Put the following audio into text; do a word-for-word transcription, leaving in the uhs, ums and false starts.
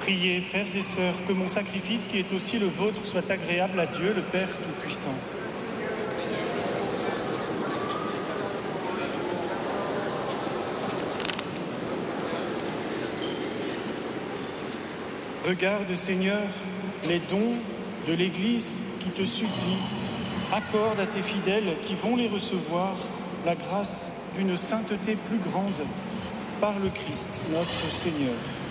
Priez, frères et sœurs, que mon sacrifice, qui est aussi le vôtre, soit agréable à Dieu, le Père Tout-Puissant. Regarde, Seigneur, les dons de l'Église qui te supplie. Accorde à tes fidèles qui vont les recevoir la grâce d'une sainteté plus grande par le Christ, notre Seigneur.